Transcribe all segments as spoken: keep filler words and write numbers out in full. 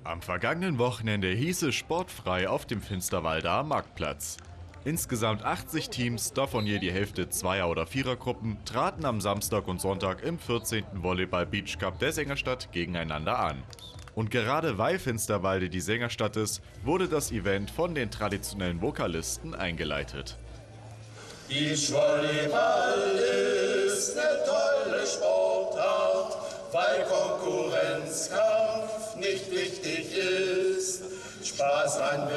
Am vergangenen Wochenende hieß es sportfrei auf dem Finsterwalder Marktplatz. Insgesamt achtzig Teams, davon je die Hälfte Zweier- oder Vierergruppen, traten am Samstag und Sonntag im vierzehnten Volleyball Beach Cup der Sängerstadt gegeneinander an. Und gerade weil Finsterwalde die Sängerstadt ist, wurde das Event von den traditionellen Vokalisten eingeleitet. Beachvolleyball ist eine tolle Sportart, weil Konkurrenzkampf nicht wichtig ist. Spaß an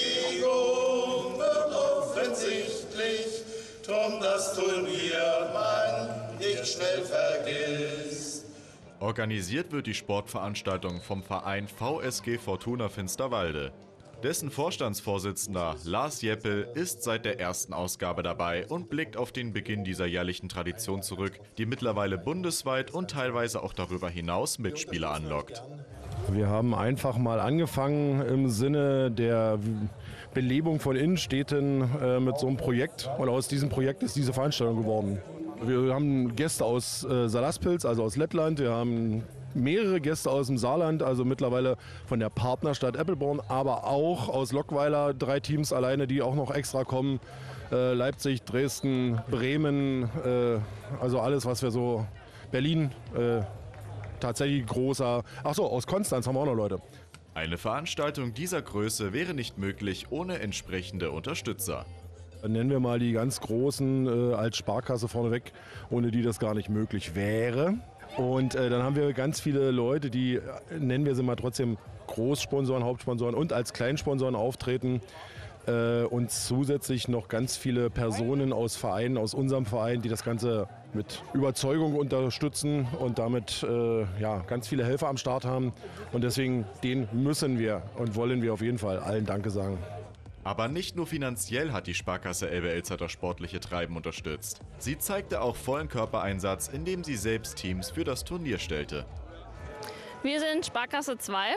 Bewegung wird offensichtlich, drum das Turnier man nicht schnell vergisst. Organisiert wird die Sportveranstaltung vom Verein V S G Fortuna Finsterwalde. Dessen Vorstandsvorsitzender Lars Jeppel ist seit der ersten Ausgabe dabei und blickt auf den Beginn dieser jährlichen Tradition zurück, die mittlerweile bundesweit und teilweise auch darüber hinaus Mitspieler anlockt. Wir haben einfach mal angefangen im Sinne der Belebung von Innenstädten äh, mit so einem Projekt, und aus diesem Projekt ist diese Veranstaltung geworden. Wir haben Gäste aus äh, Salaspils, also aus Lettland, wir haben mehrere Gäste aus dem Saarland, also mittlerweile von der Partnerstadt Eppelborn, aber auch aus Lockweiler, drei Teams alleine, die auch noch extra kommen. Äh, Leipzig, Dresden, Bremen, äh, also alles, was wir so, Berlin, äh, tatsächlich großer, achso, aus Konstanz haben wir auch noch Leute. Eine Veranstaltung dieser Größe wäre nicht möglich ohne entsprechende Unterstützer. Dann nennen wir mal die ganz Großen äh, als Sparkasse vorneweg, ohne die das gar nicht möglich wäre. Und äh, dann haben wir ganz viele Leute, die, äh, nennen wir sie mal trotzdem Großsponsoren, Hauptsponsoren und als Kleinsponsoren auftreten. Äh, und zusätzlich noch ganz viele Personen aus Vereinen, aus unserem Verein, die das Ganze mit Überzeugung unterstützen und damit äh, ja, ganz viele Helfer am Start haben. Und deswegen, denen müssen wir und wollen wir auf jeden Fall allen Danke sagen. Aber nicht nur finanziell hat die Sparkasse Elbe-Elster das sportliche Treiben unterstützt. Sie zeigte auch vollen Körpereinsatz, indem sie selbst Teams für das Turnier stellte. Wir sind Sparkasse zwei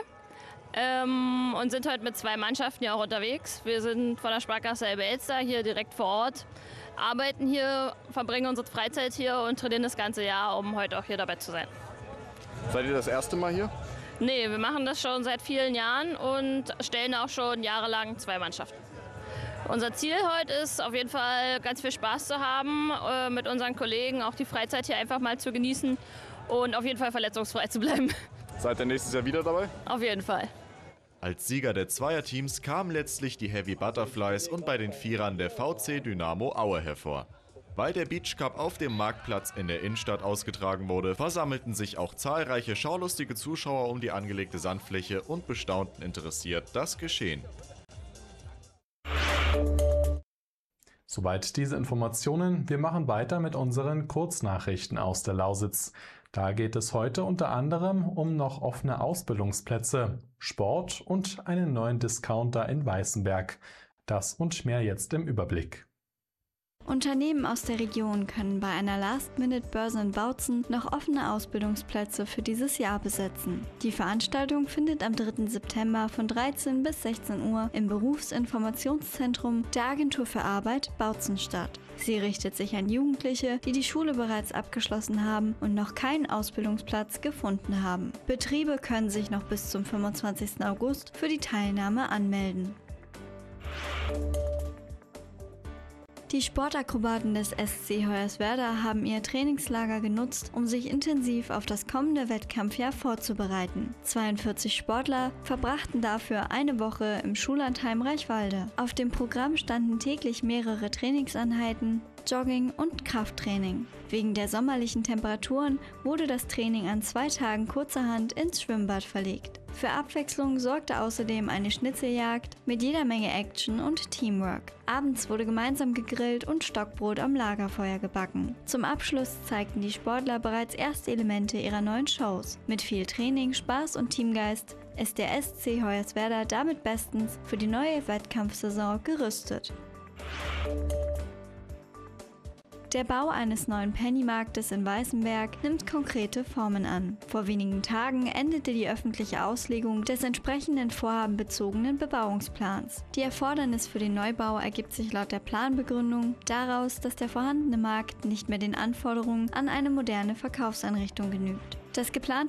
ähm, und sind heute mit zwei Mannschaften hier auch unterwegs. Wir sind von der Sparkasse Elbe-Elster hier direkt vor Ort, arbeiten hier, verbringen unsere Freizeit hier und trainieren das ganze Jahr, um heute auch hier dabei zu sein. Seid ihr das erste Mal hier? Nee, wir machen das schon seit vielen Jahren und stellen auch schon jahrelang zwei Mannschaften. Unser Ziel heute ist auf jeden Fall ganz viel Spaß zu haben, äh, mit unseren Kollegen auch die Freizeit hier einfach mal zu genießen und auf jeden Fall verletzungsfrei zu bleiben. Seid ihr nächstes Jahr wieder dabei? Auf jeden Fall. Als Sieger der Zweierteams kamen letztlich die Heavy Butterflies und bei den Vierern der V C Dynamo Aue hervor. Weil der Beach Cup auf dem Marktplatz in der Innenstadt ausgetragen wurde, versammelten sich auch zahlreiche schaulustige Zuschauer um die angelegte Sandfläche und bestaunten interessiert das Geschehen. Soweit diese Informationen. Wir machen weiter mit unseren Kurznachrichten aus der Lausitz. Da geht es heute unter anderem um noch offene Ausbildungsplätze, Sport und einen neuen Discounter in Weißenberg. Das und mehr jetzt im Überblick. Unternehmen aus der Region können bei einer Last-Minute-Börse in Bautzen noch offene Ausbildungsplätze für dieses Jahr besetzen. Die Veranstaltung findet am dritten September von dreizehn bis sechzehn Uhr im Berufsinformationszentrum der Agentur für Arbeit Bautzen statt. Sie richtet sich an Jugendliche, die die Schule bereits abgeschlossen haben und noch keinen Ausbildungsplatz gefunden haben. Betriebe können sich noch bis zum fünfundzwanzigsten August für die Teilnahme anmelden. Die Sportakrobaten des S C Hoyerswerda haben ihr Trainingslager genutzt, um sich intensiv auf das kommende Wettkampfjahr vorzubereiten. zweiundvierzig Sportler verbrachten dafür eine Woche im Schullandheim Reichwalde. Auf dem Programm standen täglich mehrere Trainingseinheiten, Jogging und Krafttraining. Wegen der sommerlichen Temperaturen wurde das Training an zwei Tagen kurzerhand ins Schwimmbad verlegt. Für Abwechslung sorgte außerdem eine Schnitzeljagd mit jeder Menge Action und Teamwork. Abends wurde gemeinsam gegrillt und Stockbrot am Lagerfeuer gebacken. Zum Abschluss zeigten die Sportler bereits erste Elemente ihrer neuen Shows. Mit viel Training, Spaß und Teamgeist ist der S C Hoyerswerda damit bestens für die neue Wettkampfsaison gerüstet. Der Bau eines neuen Pennymarktes in Weißenberg nimmt konkrete Formen an. Vor wenigen Tagen endete die öffentliche Auslegung des entsprechenden vorhabenbezogenen Bebauungsplans. Die Erfordernis für den Neubau ergibt sich laut der Planbegründung daraus, dass der vorhandene Markt nicht mehr den Anforderungen an eine moderne Verkaufseinrichtung genügt. Das geplante